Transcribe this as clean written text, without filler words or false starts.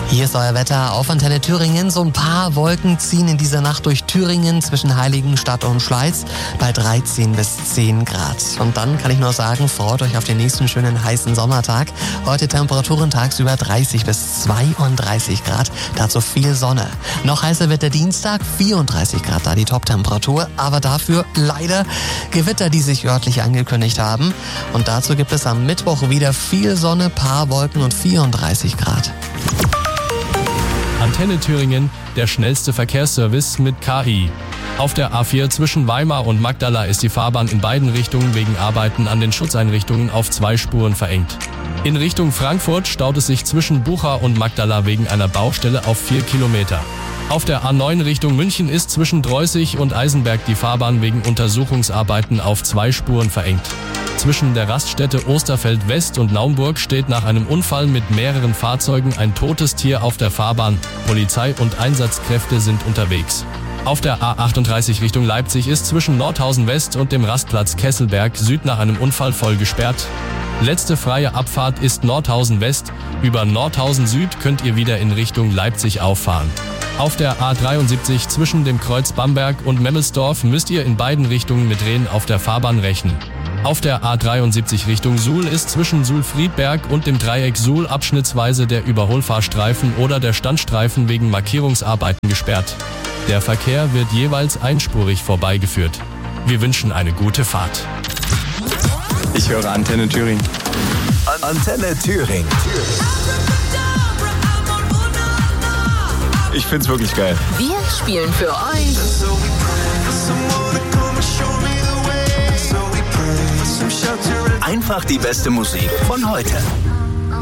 Hier ist euer Wetter auf Antenne Thüringen. So ein paar Wolken ziehen in dieser Nacht durch Thüringen zwischen Heiligenstadt und Schleiz bei 13 bis 10 Grad. Und dann kann ich nur sagen, freut euch auf den nächsten schönen heißen Sommertag. Heute Temperaturen tagsüber 30 bis 32 Grad. Dazu viel Sonne. Noch heißer wird der Dienstag, 34 Grad da die Top-Temperatur. Aber dafür leider Gewitter, die sich örtlich angekündigt haben. Und dazu gibt es am Mittwoch wieder viel Sonne, paar Wolken und 34 Grad. Antenne Thüringen, der schnellste Verkehrsservice mit KI. Auf der A4 zwischen Weimar und Magdala ist die Fahrbahn in beiden Richtungen wegen Arbeiten an den Schutzeinrichtungen auf 2 Spuren verengt. In Richtung Frankfurt staut es sich zwischen Bucha und Magdala wegen einer Baustelle auf 4 Kilometer. Auf der A9 Richtung München ist zwischen Dreußig und Eisenberg die Fahrbahn wegen Untersuchungsarbeiten auf 2 Spuren verengt. Zwischen der Raststätte Osterfeld West und Naumburg steht nach einem Unfall mit mehreren Fahrzeugen ein totes Tier auf der Fahrbahn. Polizei und Einsatzkräfte sind unterwegs. Auf der A38 Richtung Leipzig ist zwischen Nordhausen West und dem Rastplatz Kesselberg Süd nach einem Unfall voll gesperrt. Letzte freie Abfahrt ist Nordhausen West. Über Nordhausen Süd könnt ihr wieder in Richtung Leipzig auffahren. Auf der A73 zwischen dem Kreuz Bamberg und Memmelsdorf müsst ihr in beiden Richtungen mit Drehen auf der Fahrbahn rechnen. Auf der A73 Richtung Suhl ist zwischen Suhl-Friedberg und dem Dreieck Suhl abschnittsweise der Überholfahrstreifen oder der Standstreifen wegen Markierungsarbeiten gesperrt. Der Verkehr wird jeweils einspurig vorbeigeführt. Wir wünschen eine gute Fahrt. Ich höre Antenne Thüringen. Antenne Thüringen. Ich find's wirklich geil. Wir spielen für euch Einfach die beste Musik von heute.